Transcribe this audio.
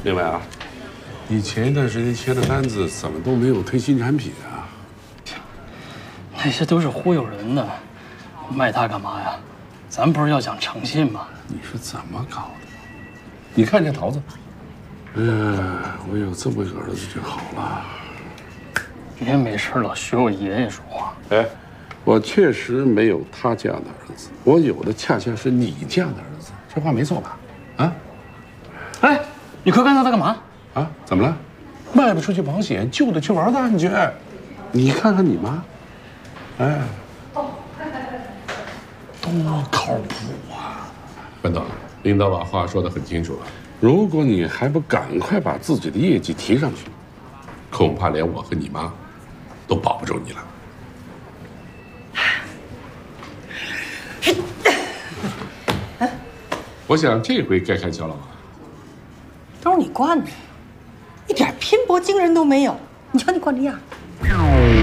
另外啊，你前一段时间签的单子怎么都没有推新产品啊？ 那些都是忽悠人的，卖它干嘛呀？咱不是要讲诚信吗？ 你是怎么搞的？你看这桃子，我有这么个儿子就好了。 别没事老学我爷爷说话。 哎，我确实没有他这样的儿子，我有的恰恰是你这样的儿子，这话没错吧？啊？ 哎，你快看他在干嘛？ 啊？怎么了？卖不出去保险，就得去玩蛋去。你看看你妈，哎，多靠谱啊！班长，领导把话说得很清楚了。如果你还不赶快把自己的业绩提上去，恐怕连我和你妈都保不住你了。我想这回该看肖老板。 都是你惯的，一点拼搏精神都没有。你瞧你惯这样。